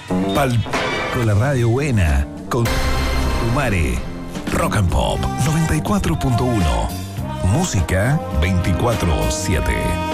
Pal con la radio buena. Con Umare. Rock and Pop 94.1. Música 24/7.